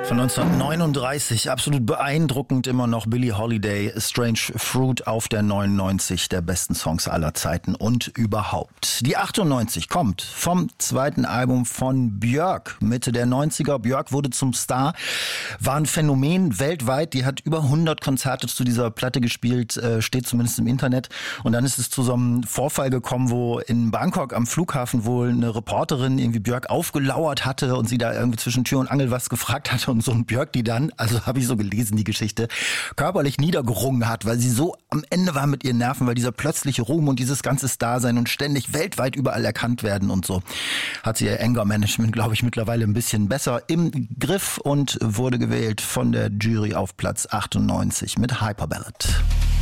Von 1939, absolut beeindruckend immer noch Billie Holiday, Strange Fruit auf der 99 der besten Songs aller Zeiten und überhaupt. Die 98 kommt vom zweiten Album von Björk, Mitte der 90er. Björk wurde zum Star, war ein Phänomen weltweit, die hat über 100 Konzerte zu dieser Platte gespielt, steht zumindest im Internet. Und dann ist es zu so einem Vorfall gekommen, wo in Bangkok am Flughafen wohl eine Reporterin irgendwie Björk aufgelauert hatte und sie da irgendwie zwischen Tür und Angel was gefragt hatte und so ein Björk, die dann, also habe ich so gelesen, die Geschichte, körperlich niedergerungen hat, weil sie so am Ende war mit ihren Nerven, weil dieser plötzliche Ruhm und dieses ganze Starsein und ständig weltweit überall erkannt werden und so, hat sie ihr Anger-Management, glaube ich, mittlerweile ein bisschen besser im Griff und wurde gewählt von der Jury auf Platz 98 mit Hyperballad.